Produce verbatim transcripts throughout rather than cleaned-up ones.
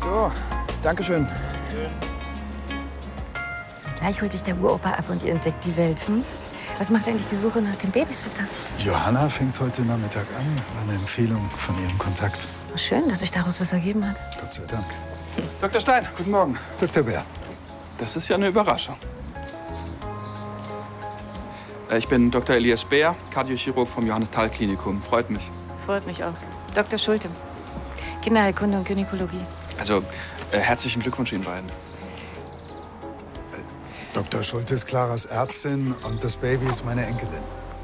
So, Dankeschön. Gleich holt dich der Uropa ab und ihr entdeckt die Welt. Hm? Was macht eigentlich die Suche nach dem Babysitter? Johanna fängt heute Nachmittag an. War eine Empfehlung von ihrem Kontakt. Schön, dass sich daraus was ergeben hat. Gott sei Dank. Doktor Stein, guten Morgen. Doktor Bär. Das ist ja eine Überraschung. Ich bin Doktor Elias Bär, Kardiochirurg vom Johannes-Thal-Klinikum. Freut mich. Freut mich auch. Doktor Schulte, Kinderheilkunde und Gynäkologie. Also, äh, herzlichen Glückwunsch Ihnen beiden. Doktor Schulte ist Claras Ärztin und das Baby ist meine Enkelin.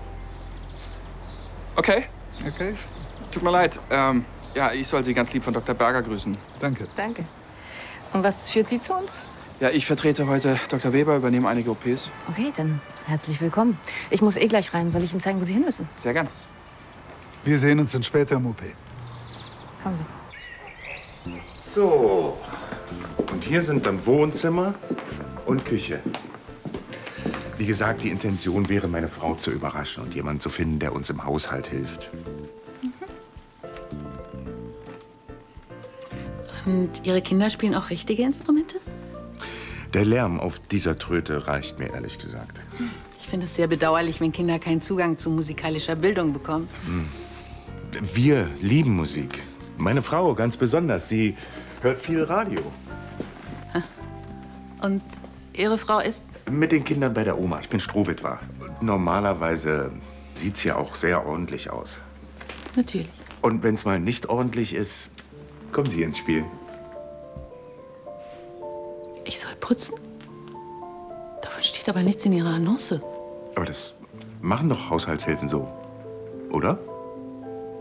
Okay. Okay. Tut mir leid. Ähm, ja, ich soll Sie ganz lieb von Doktor Berger grüßen. Danke. Danke. Und was führt Sie zu uns? Ja, ich vertrete heute Doktor Weber, übernehme einige O Ps. Okay, dann herzlich willkommen. Ich muss eh gleich rein. Soll ich Ihnen zeigen, wo Sie hin müssen? Sehr gern. Wir sehen uns dann später im O P. Kommen Sie. So. Und hier sind dann Wohnzimmer und Küche. Wie gesagt, die Intention wäre, meine Frau zu überraschen und jemanden zu finden, der uns im Haushalt hilft. Und Ihre Kinder spielen auch richtige Instrumente? Der Lärm auf dieser Tröte reicht mir, ehrlich gesagt. Ich finde es sehr bedauerlich, wenn Kinder keinen Zugang zu musikalischer Bildung bekommen. Wir lieben Musik. Meine Frau ganz besonders. Sie hört viel Radio. Und Ihre Frau ist? Mit den Kindern bei der Oma. Ich bin Strohwitwer. Normalerweise sieht's ja auch sehr ordentlich aus. Natürlich. Und wenn's mal nicht ordentlich ist, kommen Sie ins Spiel. Ich soll putzen? Davon steht aber nichts in Ihrer Annonce. Aber das machen doch Haushaltshilfen so, oder?